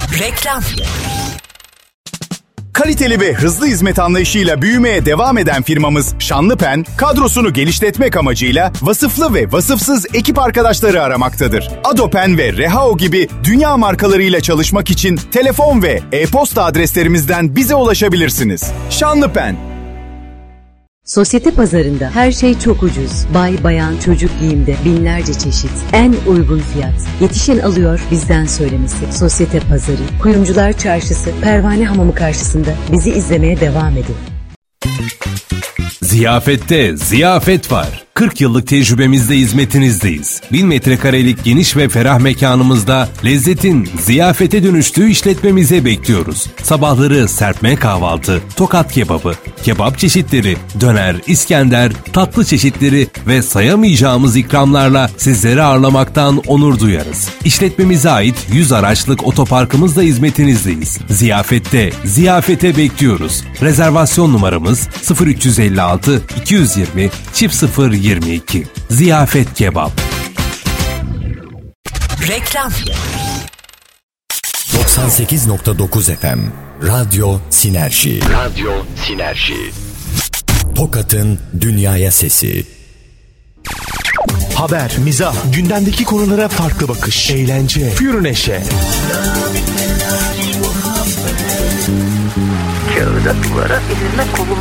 Reklam. Kaliteli ve hızlı hizmet anlayışıyla büyümeye devam eden firmamız Şanlıpen, kadrosunu genişletmek amacıyla vasıflı ve vasıfsız ekip arkadaşları aramaktadır. Adopen ve Rehao gibi dünya markalarıyla çalışmak için telefon ve e-posta adreslerimizden bize ulaşabilirsiniz. Şanlıpen. Sosyete pazarında her şey çok ucuz. Bay, bayan, çocuk giyimde binlerce çeşit. En uygun fiyat. Yetişen alıyor, bizden söylemesi. Sosyete pazarı, Kuyumcular Çarşısı, Pervane Hamamı karşısında. Bizi izlemeye devam edin. Ziyafette ziyafet var. 40 yıllık tecrübemizle hizmetinizdeyiz. 1000 metrekarelik geniş ve ferah mekanımızda lezzetin ziyafete dönüştüğü işletmemize bekliyoruz. Sabahları serpme kahvaltı, tokat kebabı, kebap çeşitleri, döner, İskender, tatlı çeşitleri ve sayamayacağımız ikramlarla sizleri ağırlamaktan onur duyarız. İşletmemize ait 100 araçlık otoparkımızla hizmetinizdeyiz. Ziyafette ziyafete bekliyoruz. Rezervasyon numaramız 0356 220 0022. Ziyafet Kebap. Reklam. 98.9 FM Radyo Sinerji. Radyo Sinerji. Tokat'ın dünyaya sesi. Haber, mizah, gündemdeki konulara farklı bakış, eğlence, pür neşe. Kağıda duvara elime koluma